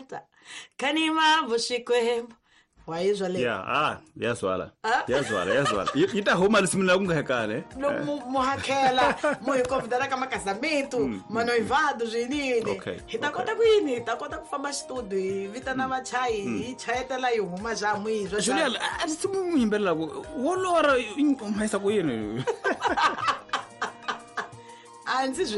Tata kanima vuxikwembu wayizwa le yazwala ita homa lisimina kungahekane muhakela muhikonvidana ka makasamento manoivado zinini hi ta kota kuyini hi ta kota ku famba xitudio hi vitana vachayi hi chayetela hi huma xa mwizwa Julia a ndzi mu yimbelela wo lora u mahisa ku yini a ndzi